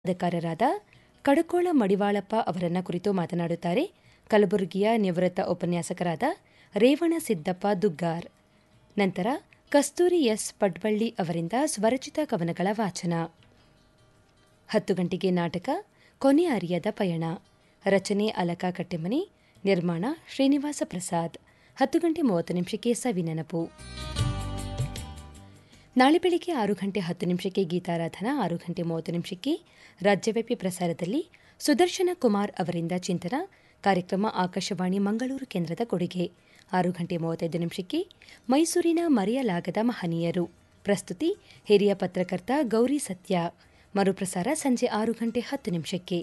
ಅಧಿಕಾರರಾದ ಕಡಕೋಳ ಮಡಿವಾಳಪ್ಪ ಅವರನ್ನ ಕುರಿತು ಮಾತನಾಡುತ್ತಾರೆ ಕಲಬುರಗಿಯ ನಿವೃತ್ತ ಉಪನ್ಯಾಸಕರಾದ ರೇವಣ ಸಿದ್ದಪ್ಪ ದುಗ್ಗಾರ್. ನಂತರ ಕಸ್ತೂರಿ ಎಸ್ ಪಡ್ಬಳ್ಳಿ ಅವರಿಂದ ಸ್ವರಚಿತ ಕವನಗಳ ವಾಚನ. 10 ಗಂಟೆಗೆ ನಾಟಕ ಕೊನೆ ಅರಿಯದ ಪಯಣ. ರಚನೆ ಅಲಕ ಕಟ್ಟೆಮನಿ. ನಿರ್ಮಾಣ ಶ್ರೀನಿವಾಸ ಪ್ರಸಾದ್. 10:30 ಸವಿನೆನಪು. ನಾಳೆ ಬೆಳಿಗ್ಗೆ 6:10 ಗೀತಾರಾಧನಾ. 6:30 ರಾಜ್ಯವ್ಯಾಪಿ ಪ್ರಸಾರದಲ್ಲಿ ಸುದರ್ಶನ ಕುಮಾರ್ ಅವರಿಂದ ಚಿಂತನ ಕಾರ್ಯಕ್ರಮ ಆಕಾಶವಾಣಿ ಮಂಗಳೂರು ಕೇಂದ್ರದ ಕೊಡುಗೆ. 6:35 ಮೈಸೂರಿನ ಮರೆಯಲಾಗದ ಮಹನೀಯರು. ಪ್ರಸ್ತುತಿ ಹಿರಿಯ ಪತ್ರಕರ್ತ ಗೌರಿ ಸತ್ಯ. ಮರುಪ್ರಸಾರ ಸಂಜೆ 6:10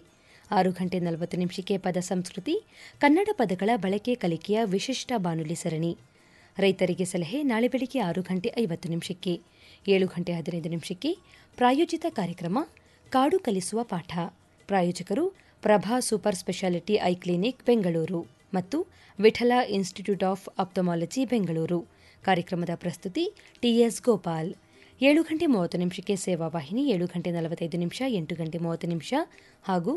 6:40 ಪದ ಸಂಸ್ಕೃತಿ ಕನ್ನಡ ಪದಗಳ ಬಳಕೆ ಕಲಿಕೆಯ ವಿಶಿಷ್ಟ ಬಾನುಲಿ ಸರಣಿ. ರೈತರಿಗೆ ಸಲಹೆ ನಾಳೆ ಬೆಳಿಗ್ಗೆ 6:50 7:15 ಪ್ರಾಯೋಜಿತ ಕಾರ್ಯಕ್ರಮ ಕಾಡು ಕಲಿಸುವ ಪಾಠ. ಪ್ರಾಯೋಜಕರು Prabha super speciality eye clinic Bengaluru ಮತ್ತು Vittala institute of ophthalmology Bengaluru. ಕಾರ್ಯಕ್ರಮದ ಪ್ರಸ್ತುತಿ ಟಿಎಸ್ ಗೋಪಾಲ್. 7:30 ಸೇವಾವಾಹಿನಿ. 7:45 8:30 ಹಾಗೂ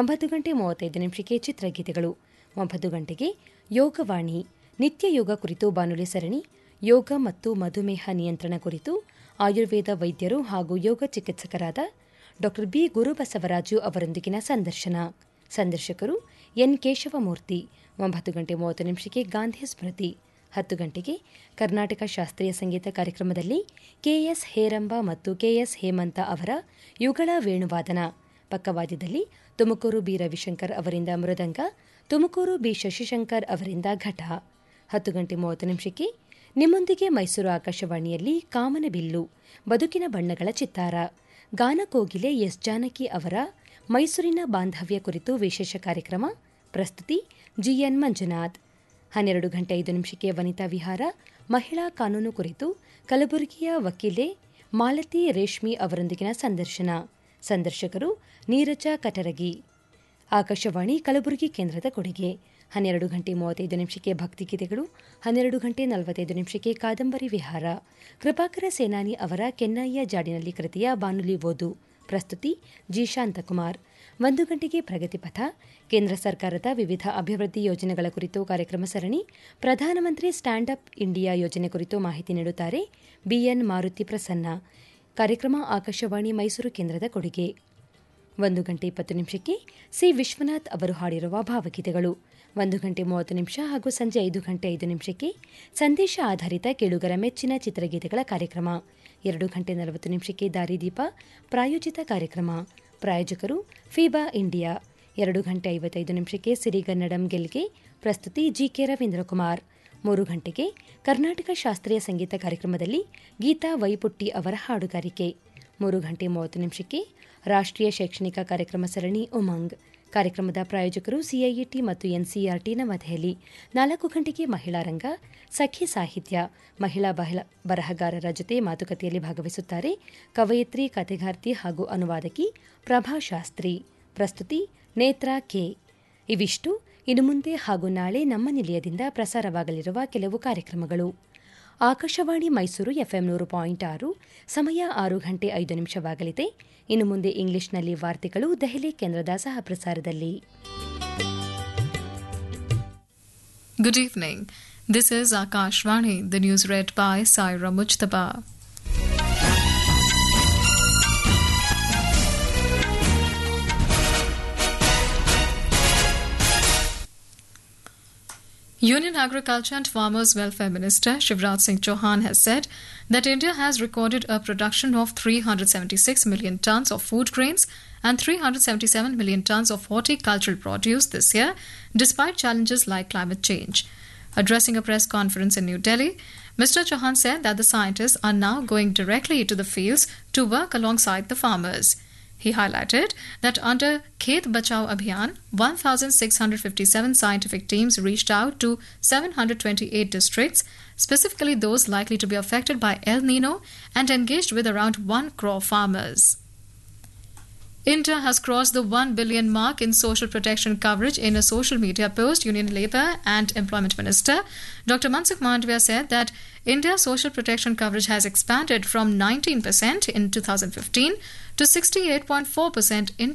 9:35 ಚಿತ್ರಗೀತೆಗಳು. 9 ಗಂಟೆಗೆ ಯೋಗವಾಣಿ ನಿತ್ಯ ಯೋಗ ಕುರಿತು ಬಾನುಲಿ ಸರಣಿ. ಯೋಗ ಮತ್ತು ಮಧುಮೇಹ ನಿಯಂತ್ರಣ ಕುರಿತು ಆಯುರ್ವೇದ ವೈದ್ಯರು ಹಾಗೂ ಯೋಗ ಚಿಕಿತ್ಸಕರಾದ ಡಾ ಬಿ ಗುರುಬಸವರಾಜು ಅವರೊಂದಿಗಿನ ಸಂದರ್ಶನ. ಸಂದರ್ಶಕರು ಎನ್ ಕೇಶವಮೂರ್ತಿ. 9:30 ಗಾಂಧಿ ಸ್ಮೃತಿ. 10 ಗಂಟೆಗೆ ಕರ್ನಾಟಕ ಶಾಸ್ತ್ರೀಯ ಸಂಗೀತ ಕಾರ್ಯಕ್ರಮದಲ್ಲಿ ಕೆಎಸ್ ಹೇರಂಬ ಮತ್ತು ಕೆಎಸ್ ಹೇಮಂತ ಅವರ ಯುಗಳ ವೇಣುವಾದನ. ಪಕ್ಕವಾದ್ಯದಲ್ಲಿ ತುಮಕೂರು ಬಿ ರವಿಶಂಕರ್ ಅವರಿಂದ ಮೃದಂಗ, ತುಮಕೂರು ಬಿ ಶಶಿಶಂಕರ್ ಅವರಿಂದ ಘಟ. 10:30 ನಿಮ್ಮೊಂದಿಗೆ ಮೈಸೂರು ಆಕಾಶವಾಣಿಯಲ್ಲಿ ಕಾಮನಬಿಲ್ಲು ಬದುಕಿನ ಬಣ್ಣಗಳ ಚಿತ್ತಾರ. ಗಾನಕೋಗಿಲೆ ಎಸ್ ಜಾನಕಿ ಅವರ ಮೈಸೂರಿನ ಬಾಂಧವ್ಯ ಕುರಿತು ವಿಶೇಷ ಕಾರ್ಯಕ್ರಮ. ಪ್ರಸ್ತುತಿ ಜಿಎನ್ ಮಂಜುನಾಥ್. 12:05 ವನಿತಾ ವಿಹಾರ ಮಹಿಳಾ ಕಾನೂನು ಕುರಿತು ಕಲಬುರಗಿಯ ವಕೀಲೆ ಮಾಲತಿ ರೇಷ್ಮಿ ಅವರೊಂದಿಗಿನ ಸಂದರ್ಶನ. ಸಂದರ್ಶಕರು ನೀರಜ ಕಟರಗಿ. ಆಕಾಶವಾಣಿ ಕಲಬುರಗಿ ಕೇಂದ್ರದ ಕೊಡುಗೆ. 12:35 ಭಕ್ತಿಗೀತೆಗಳು. 12:45 ಕಾದಂಬರಿ ವಿಹಾರ. ಕೃಪಾಕರ ಸೇನಾನಿ ಅವರ ಕೆನ್ನಯ್ಯ ಜಾಡಿನಲ್ಲಿ ಕೃತಿಯ ಬಾನುಲಿ ಓದು. ಪ್ರಸ್ತುತಿ ಜಿ ಶಾಂತಕುಮಾರ್. 1 ಗಂಟೆಗೆ ಪ್ರಗತಿಪಥ ಕೇಂದ್ರ ಸರ್ಕಾರದ ವಿವಿಧ ಅಭಿವೃದ್ಧಿ ಯೋಜನೆಗಳ ಕುರಿತು ಕಾರ್ಯಕ್ರಮ ಸರಣಿ. ಪ್ರಧಾನಮಂತ್ರಿ ಸ್ಟ್ಯಾಂಡ್ ಅಪ್ ಇಂಡಿಯಾ ಯೋಜನೆ ಕುರಿತು ಮಾಹಿತಿ ನೀಡುತ್ತಾರೆ ಬಿಎನ್ ಮಾರುತಿ ಪ್ರಸನ್ನ. ಕಾರ್ಯಕ್ರಮ ಆಕಾಶವಾಣಿ ಮೈಸೂರು ಕೇಂದ್ರದ ಕೊಡುಗೆ. 1:20 ಸಿ ವಿಶ್ವನಾಥ್ ಅವರು ಹಾಡಿರುವ ಭಾವಗೀತೆಗಳು. 1:30 ಹಾಗೂ ಸಂಜೆ 5:05 ಸಂದೇಶ ಆಧಾರಿತ ಕೇಳುಗರ ಮೆಚ್ಚಿನ ಚಿತ್ರಗೀತೆಗಳ ಕಾರ್ಯಕ್ರಮ. 2:40 ದಾರಿದೀಪ ಪ್ರಾಯೋಜಿತ ಕಾರ್ಯಕ್ರಮ. ಪ್ರಾಯೋಜಕರು ಫೀಬಾ ಇಂಡಿಯಾ. 2:55 ಸಿರಿಗನ್ನಡಂ ಗೆಲ್ಗೆ. ಪ್ರಸ್ತುತಿ ಜಿಕೆ ರವೀಂದ್ರಕುಮಾರ್. 3 ಗಂಟೆಗೆ ಕರ್ನಾಟಕ ಶಾಸ್ತ್ರೀಯ ಸಂಗೀತ ಕಾರ್ಯಕ್ರಮದಲ್ಲಿ ಗೀತಾ ವೈಪುಟ್ಟಿ ಅವರ ಹಾಡುಗಾರಿಕೆ. 3:30 ರಾಷ್ಟ್ರೀಯ ಶೈಕ್ಷಣಿಕ ಕಾರ್ಯಕ್ರಮ ಸರಣಿ ಉಮಂಗ್. ಕಾರ್ಯಕ್ರಮದ ಪ್ರಾಯೋಜಕರು ಸಿಐಇಟಿ ಮತ್ತು ಎನ್ಸಿಇಆರ್ಟಿ ನವದೆಹಲಿ. 4 ಗಂಟೆಗೆ ಮಹಿಳಾ ರಂಗ ಸಖಿ ಸಾಹಿತ್ಯ. ಮಹಿಳಾ ಬರಹಗಾರರ ಜೊತೆ ಮಾತುಕತೆಯಲ್ಲಿ ಭಾಗವಹಿಸುತ್ತಾರೆ ಕವಯಿತ್ರಿ, ಕಥೆಗಾರ್ತಿ ಹಾಗೂ ಅನುವಾದಕಿ ಪ್ರಭಾ ಶಾಸ್ತ್ರಿ. ಪ್ರಸ್ತುತಿ ನೇತ್ರಾ ಕೆ. ಇವಿಷ್ಟು ಇನ್ನು ಮುಂದೆ ಹಾಗೂ ನಾಳೆ ನಮ್ಮ ನಿಲಯದಿಂದ ಪ್ರಸಾರವಾಗಲಿರುವ ಕೆಲವು ಕಾರ್ಯಕ್ರಮಗಳು. ಆಕಾಶವಾಣಿ ಮೈಸೂರು ಎಫ್ಎಂ 100.6. ಸಮಯ 6:05 ಇನ್ನು ಮುಂದೆ ಇಂಗ್ಲಿಷ್ನಲ್ಲಿ ವಾರ್ತೆಗಳು ದೆಹಲಿ ಕೇಂದ್ರದ ಸಹ ಪ್ರಸಾರದಲ್ಲಿ. Good evening. This is Akashvani. The news read by Saira Mujtaba. Union Agriculture and Farmers Welfare Minister Shivraj Singh Chauhan has said that India has recorded a production of 376 million tons of food grains and 377 million tons of horticultural produce this year, despite challenges like climate change. Addressing a press conference in New Delhi, Mr. Chauhan said that the scientists are now going directly to the fields to work alongside the farmers. He highlighted that under Khet Bachao Abhiyan, 1,657 scientific teams reached out to 728 districts, specifically those likely to be affected by El Nino, and engaged with around 1 crore farmers. India has crossed the 1 billion mark in social protection coverage. In a social media post, Union Labour and Employment Minister Dr. Mansukh Mandavia said that India's social protection coverage has expanded from 19% in 2015 to 68.4% in